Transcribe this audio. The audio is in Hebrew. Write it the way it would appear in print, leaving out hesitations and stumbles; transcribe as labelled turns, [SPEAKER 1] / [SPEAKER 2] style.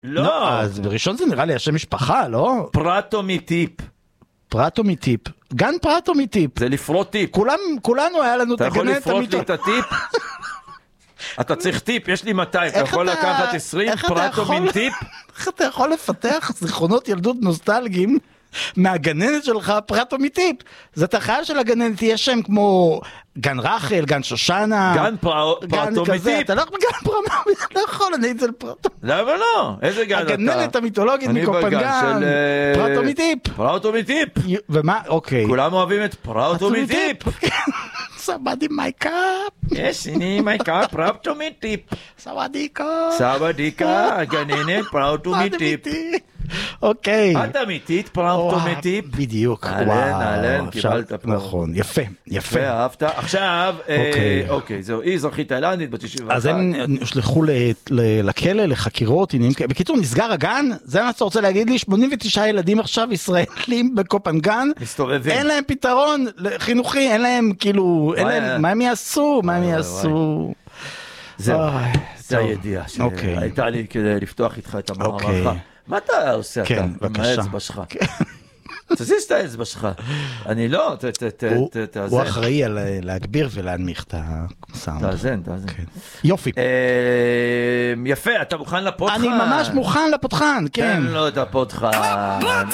[SPEAKER 1] לא.
[SPEAKER 2] אז בראשון זה נראה לי השם משפחה, לא?
[SPEAKER 1] פרטומיטיפ.
[SPEAKER 2] פרטומיטיפ. גן פרטומיטיפ.
[SPEAKER 1] זה לפרוט טיפ.
[SPEAKER 2] כולנו היה לנו את הגננת
[SPEAKER 1] אתה יכול לפרוט לי את הטיפ? אתה צריך טיפ, יש לי 200, אתה יכול לקחת 20 פרטומין טיפ?
[SPEAKER 2] איך אתה יכול לפתח זיכרונות ילדות נוסטלגיים מהגננת שלך פרטומיטיפ? זה את החיה של הגננת, תהיה שם כמו גן רחל, גן שושנה,
[SPEAKER 1] גן פרטומיטיפ.
[SPEAKER 2] אתה לא יכול, אני אצל פרטומיטיפ.
[SPEAKER 1] למה לא? איזה גן אתה?
[SPEAKER 2] הגננת המיתולוגית מקופנגן, פרטומיטיפ.
[SPEAKER 1] פרטומיטיפ.
[SPEAKER 2] ומה? אוקיי.
[SPEAKER 1] כולם אוהבים את פרטומיטיפ.
[SPEAKER 2] סבדי מייקאפ.
[SPEAKER 1] יש, הנה מייקאפ, פרטומיטיפ.
[SPEAKER 2] סבדיקה.
[SPEAKER 1] סבדיקה, הגננת פרטומיטיפ.
[SPEAKER 2] אוקיי.
[SPEAKER 1] את אמיתית פרטומיטיפ.
[SPEAKER 2] בדיוק.
[SPEAKER 1] נעלן, קיבלת פה.
[SPEAKER 2] נכון, יפה, יפה.
[SPEAKER 1] ואהבת. עכשיו, אוקיי, זהו, היא אזרחית תאילנדית בת 91.
[SPEAKER 2] אז הם נשלחו לכלא, לחקירות. בקיצור, נסגר הגן, זה מה שאתה רוצה להגיד לי, 89 ילדים עכשיו ישראלים בקופנגן,
[SPEAKER 1] מסתובבים.
[SPEAKER 2] אין להם פתרון חינוכי, אין להם כאילו, מה הם יעשו? מה הם יעשו?
[SPEAKER 1] זהו, זה הידיעה שהייתה לי כדי לפתוח איתך את המערכה. מה אתה עושה אתה? עם האצבע שלך. תזיז את האצבע שלך. אני לא,
[SPEAKER 2] הוא אחראי על להגביר ולהנמיך את הסאונד.
[SPEAKER 1] תאזן.
[SPEAKER 2] יופי.
[SPEAKER 1] יפה, אתה מוכן לפותחן?
[SPEAKER 2] אני ממש מוכן לפותחן, כן.
[SPEAKER 1] תן לו את הפותחן.